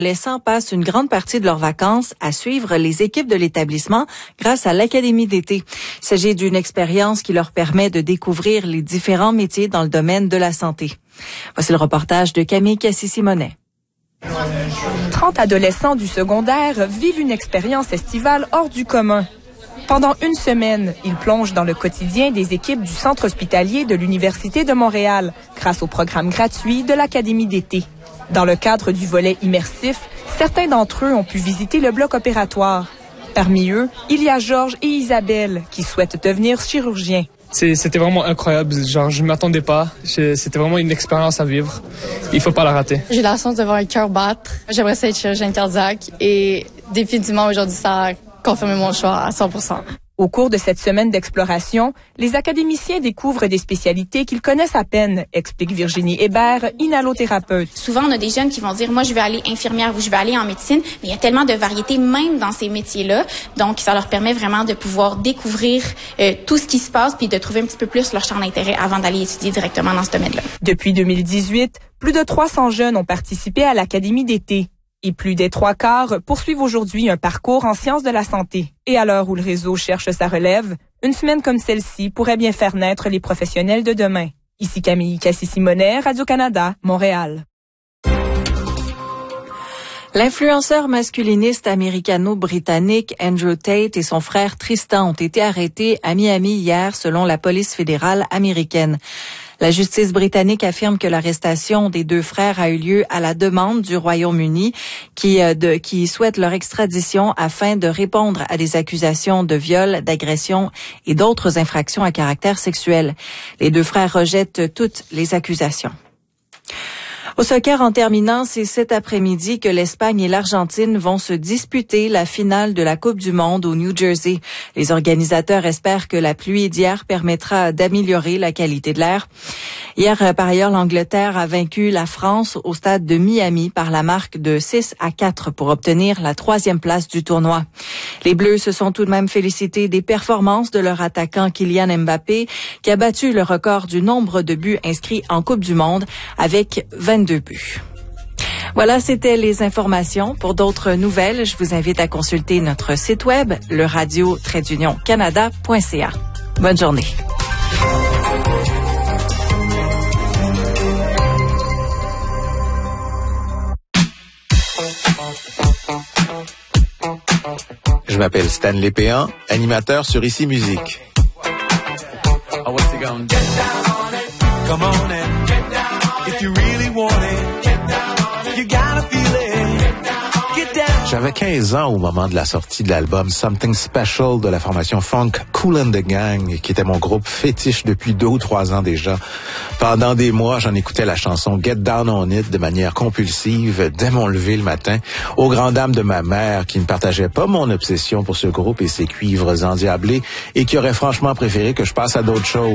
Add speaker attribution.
Speaker 1: Laissant passent une grande partie de leurs vacances à suivre les équipes de l'établissement grâce à l'Académie d'été. Il s'agit d'une expérience qui leur permet de découvrir les différents métiers dans le domaine de la santé. Voici le reportage de Camille Cassisimonet.
Speaker 2: 30 adolescents du secondaire vivent une expérience estivale hors du commun. Pendant une semaine, ils plongent dans le quotidien des équipes du centre hospitalier de l'Université de Montréal grâce au programme gratuit de l'Académie d'été. Dans le cadre du volet immersif, certains d'entre eux ont pu visiter le bloc opératoire. Parmi eux, il y a Georges et Isabelle qui souhaitent devenir chirurgiens.
Speaker 3: C'était vraiment incroyable. Genre, je ne m'attendais pas. C'était vraiment une expérience à vivre. Il ne faut pas la rater.
Speaker 4: J'ai la chance de voir un cœur battre. J'aimerais ça être chirurgienne cardiaque et définitivement aujourd'hui, ça a confirmé mon choix à 100%.
Speaker 2: Au cours de cette semaine d'exploration, les académiciens découvrent des spécialités qu'ils connaissent à peine, explique Virginie Hébert, inhalothérapeute.
Speaker 5: Souvent, on a des jeunes qui vont dire, moi, je vais aller infirmière ou je vais aller en médecine, mais il y a tellement de variétés même dans ces métiers-là. Donc, ça leur permet vraiment de pouvoir découvrir tout ce qui se passe puis de trouver un petit peu plus leur champ d'intérêt avant d'aller étudier directement dans ce domaine-là.
Speaker 2: Depuis 2018, plus de 300 jeunes ont participé à l'Académie d'été. Et plus des 3/4 poursuivent aujourd'hui un parcours en sciences de la santé. Et à l'heure où le réseau cherche sa relève, une semaine comme celle-ci pourrait bien faire naître les professionnels de demain. Ici Camille Cassisimonet, Radio-Canada, Montréal.
Speaker 1: L'influenceur masculiniste américano-britannique Andrew Tate et son frère Tristan ont été arrêtés à Miami hier selon la police fédérale américaine. La justice britannique affirme que l'arrestation des deux frères a eu lieu à la demande du Royaume-Uni qui souhaite leur extradition afin de répondre à des accusations de viol, d'agression et d'autres infractions à caractère sexuel. Les deux frères rejettent toutes les accusations. Au soccer, en terminant, c'est cet après-midi que l'Espagne et l'Argentine vont se disputer la finale de la Coupe du Monde au New Jersey. Les organisateurs espèrent que la pluie d'hier permettra d'améliorer la qualité de l'air. Hier, par ailleurs, l'Angleterre a vaincu la France au stade de Miami par la marque de 6-4 pour obtenir la 3e place du tournoi. Les Bleus se sont tout de même félicités des performances de leur attaquant Kylian Mbappé, qui a battu le record du nombre de buts inscrits en Coupe du Monde avec 22 buts. Voilà, c'était les informations. Pour d'autres nouvelles, je vous invite à consulter notre site web, le radio-canada.ca. Bonne journée.
Speaker 6: Je m'appelle Stanley Péan, animateur sur Ici Musique. J'avais 15 ans au moment de la sortie de l'album Something Special de la formation funk Kool and the Gang, qui était mon groupe fétiche depuis 2 ou 3 ans déjà. Pendant des mois, j'en écoutais la chanson Get Down on It de manière compulsive dès mon lever le matin, aux grandes dames de ma mère qui ne partageait pas mon obsession pour ce groupe et ses cuivres endiablés et qui aurait franchement préféré que je passe à d'autres choses.